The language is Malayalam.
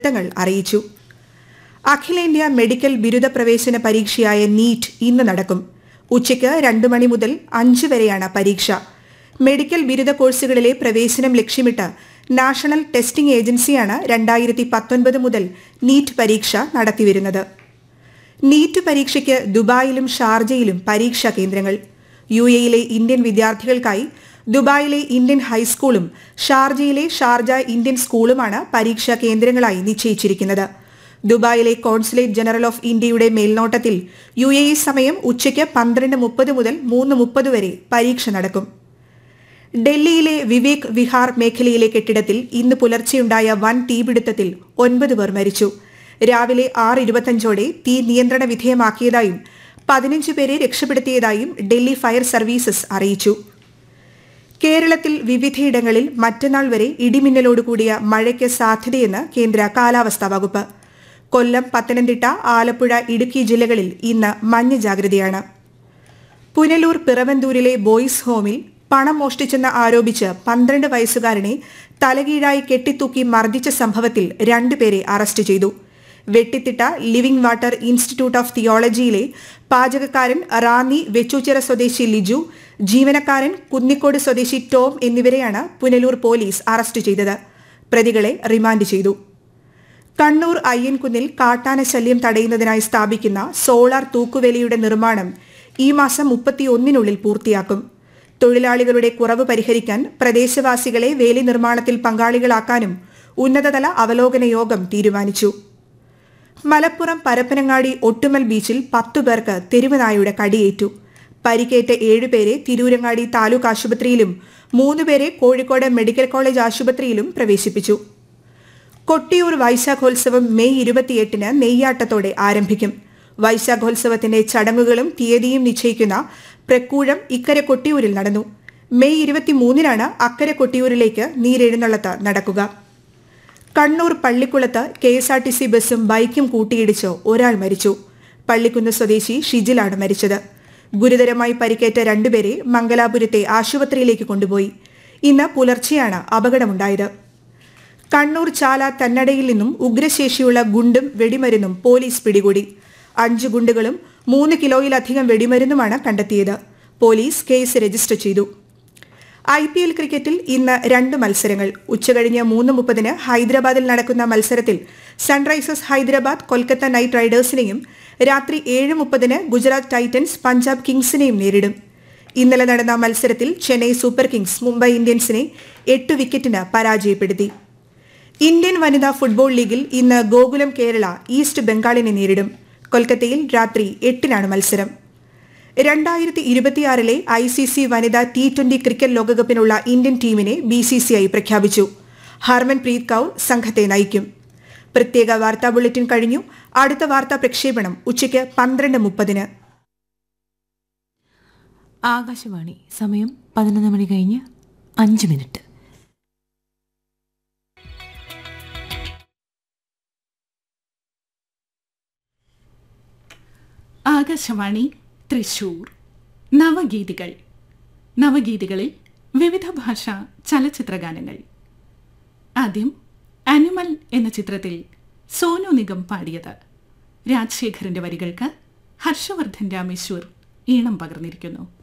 ങ്ങൾ അറിയിച്ചു. അഖിലേന്ത്യാ മെഡിക്കൽ ബിരുദ പ്രവേശന പരീക്ഷയായ നീറ്റ് ഇന്ന് നടക്കും. ഉച്ചയ്ക്ക് 2 മണി മുതൽ 5 വരെയാണ് പരീക്ഷ. മെഡിക്കൽ ബിരുദ കോഴ്സുകളിലെ പ്രവേശനം ലക്ഷ്യമിട്ട് നാഷണൽ ടെസ്റ്റിംഗ് ഏജൻസിയാണ് 2019 മുതൽ നീറ്റ് പരീക്ഷ നടത്തിവരുന്നത്. നീറ്റ് പരീക്ഷയ്ക്ക് ദുബായിലും ഷാർജയിലും പരീക്ഷാ കേന്ദ്രങ്ങൾ. UAE-യിലെ ഇന്ത്യൻ വിദ്യാർത്ഥികൾക്കായി ദുബായിലെ ഇന്ത്യൻ ഹൈസ്കൂളും ഷാർജയിലെ ഷാർജ ഇന്ത്യൻ സ്കൂളുമാണ് പരീക്ഷാ കേന്ദ്രങ്ങളായി നിശ്ചയിച്ചിരിക്കുന്നത്. ദുബായിലെ കോൺസുലേറ്റ് ജനറൽ ഓഫ് ഇന്ത്യയുടെ മേൽനോട്ടത്തിൽ UAE സമയം ഉച്ചയ്ക്ക് 12:30 മുതൽ 3:30 വരെ പരീക്ഷ നടക്കും. ഡൽഹിയിലെ വിവേക് വിഹാർ മേഖലയിലെ കെട്ടിടത്തിൽ ഇന്ന് പുലർച്ചെയുണ്ടായ വൻ തീപിടുത്തത്തിൽ 9 പേർ മരിച്ചു. രാവിലെ 6:25ഓടെ തീ നിയന്ത്രണ വിധേയമാക്കിയതായും 15 പേരെ രക്ഷപ്പെടുത്തിയതായും ഡൽഹി ഫയർ സർവീസസ് അറിയിച്ചു. കേരളത്തിൽ വിവിധയിടങ്ങളിൽ മറ്റന്നാൾ വരെ ഇടിമിന്നലോടുകൂടിയ മഴയ്ക്ക് സാധ്യതയെന്ന് കേന്ദ്ര കാലാവസ്ഥാ വകുപ്പ്. കൊല്ലം, പത്തനംതിട്ട, ആലപ്പുഴ, ഇടുക്കി ജില്ലകളിൽ ഇന്ന് മഞ്ഞ ജാഗ്രതയാണ്. പുനലൂർ പിറവന്തൂരിലെ ബോയ്സ് ഹോമിൽ പണം മോഷ്ടിച്ചെന്ന് ആരോപിച്ച് 12 വയസ്സുകാരനെ തലകീഴായി കെട്ടിത്തൂക്കി മർദ്ദിച്ച സംഭവത്തിൽ 2 പേരെ അറസ്റ്റ് ചെയ്തു. വെട്ടിത്തിട്ട living water institute of തിയോളജിയിലെ പാചകക്കാരൻ Ranni Vechoochira സ്വദേശി ലിജു, ജീവനക്കാരൻ കുന്നിക്കോട് സ്വദേശി ടോം എന്നിവരെയാണ് പുനലൂർ പോലീസ് അറസ്റ്റ് ചെയ്തത്. പ്രതികളെ റിമാൻഡ് ചെയ്തു. കണ്ണൂർ അയ്യൻകുന്നിൽ കാട്ടാന ശല്യം തടയുന്നതിനായി സ്ഥാപിക്കുന്ന സോളാർ തൂക്കുവേലിയുടെ നിർമ്മാണം ഈ മാസം 31-നുള്ളിൽ പൂർത്തിയാക്കും. തൊഴിലാളികളുടെ കുറവ് പരിഹരിക്കാൻ പ്രദേശവാസികളെ വേലി നിർമ്മാണത്തിൽ പങ്കാളികളാക്കാനും ഉന്നതതല അവലോകന യോഗം തീരുമാനിച്ചു. മലപ്പുറം പരപ്പനങ്ങാടി ഒട്ടുമൽ ബീച്ചിൽ 10 പേർക്ക് തെരുവുനായയുടെ കടിയേറ്റു. പരിക്കേറ്റ 7 പേരെ തിരൂരങ്ങാടി താലൂക്ക് ആശുപത്രിയിലും 3 പേരെ കോഴിക്കോട് മെഡിക്കൽ കോളേജ് ആശുപത്രിയിലും പ്രവേശിപ്പിച്ചു. കൊട്ടിയൂർ വൈശാഖോത്സവം മെയ് 28-ന് നെയ്യാട്ടത്തോടെ ആരംഭിക്കും. വൈശാഖോത്സവത്തിന്റെ ചടങ്ങുകളും തീയതിയും നിശ്ചയിക്കുന്ന പ്രക്കൂഴം ഇക്കരെ കൊട്ടിയൂരിൽ നടന്നു. മെയ് 23-നാണ് അക്കരെ കൊട്ടിയൂരിലേക്ക് നീരെഴുന്നള്ളത്ത് നടക്കുക. കണ്ണൂർ പള്ളിക്കുളത്ത് KSRTC ബസും ബൈക്കും കൂട്ടിയിടിച്ച് ഒരാൾ മരിച്ചു. പള്ളിക്കുന്ന് സ്വദേശി ഷിജിലാണ് മരിച്ചത്. ഗുരുതരമായി പരിക്കേറ്റ 2 പേരെ മംഗലാപുരത്തെ ആശുപത്രിയിലേക്ക് കൊണ്ടുപോയി. ഇന്ന് പുലർച്ചെയാണ് അപകടമുണ്ടായത്. കണ്ണൂർ ചാല തന്നടയിൽ നിന്നും ഉഗ്രശേഷിയുള്ള ഗുണ്ടും വെടിമരുന്നും പോലീസ് പിടികൂടി. 5 ഗുണ്ടുകളും 3 കിലോയിലധികം വെടിമരുന്നുമാണ് കണ്ടെത്തിയത്. പോലീസ് കേസ് രജിസ്റ്റർ ചെയ്തു. IPL ക്രിക്കറ്റിൽ ഇന്ന് 2 മത്സരങ്ങൾ. ഉച്ചകഴിഞ്ഞ് 3:30-ന് ഹൈദരാബാദിൽ നടക്കുന്ന മത്സരത്തിൽ സൺറൈസേഴ്സ് ഹൈദരാബാദ് കൊൽക്കത്ത നൈറ്റ് റൈഡേഴ്സിനെയും രാത്രി 7:30-ന് ഗുജറാത്ത് ടൈറ്റൻസ് പഞ്ചാബ് കിങ്സിനെയും നേരിടും. ഇന്നലെ നടന്ന മത്സരത്തിൽ ചെന്നൈ സൂപ്പർ കിങ്സ് മുംബൈ ഇന്ത്യൻസിനെ 8 വിക്കറ്റിന് പരാജയപ്പെടുത്തി. ഇന്ത്യൻ വനിതാ ഫുട്ബോൾ ലീഗിൽ ഇന്ന് ഗോകുലം കേരള ഈസ്റ്റ് ബംഗാളിനെ നേരിടും. കൊൽക്കത്തയിൽ രാത്രി 8-നാണ് മത്സരം. 2026-ലെ ICC വനിതാ T20 ക്രിക്കറ്റ് ലോകകപ്പിനുള്ള ഇന്ത്യൻ ടീമിനെ BCCI പ്രഖ്യാപിച്ചു. ഹർമൻപ്രീത് കൌർ സംഘത്തെ നയിക്കും. പ്രത്യേക വാർത്താ ബുള്ളറ്റിൻ കഴിഞ്ഞു. അടുത്ത വാർത്താ പ്രക്ഷേപണം ഉച്ചയ്ക്ക് 12:30-ന്. ആകാശവാണി. സമയം 11 മണി കഴിഞ്ഞ് 5 മിനിറ്റ്. ആകാശവാണി തൃശൂർ. നവഗീതികൾ. നവഗീതികളിൽ വിവിധ ഭാഷാ ചലച്ചിത്രഗാനങ്ങൾ. ആദ്യം അനിമൽ എന്ന ചിത്രത്തിൽ സോനു നിഗം പാടിയത്. രാജശേഖറിന്റെ വരികൾക്ക് ഹർഷവർദ്ധൻ രാമേശ്വർ ഈണം പകർന്നിരിക്കുന്നു.